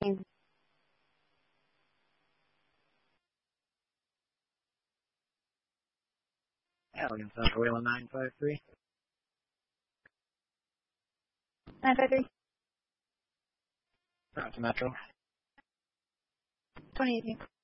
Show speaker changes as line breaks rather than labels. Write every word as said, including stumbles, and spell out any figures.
Elegant Central Wheel nine five three.
nine five three.
Route to Metro.
twenty eighteen.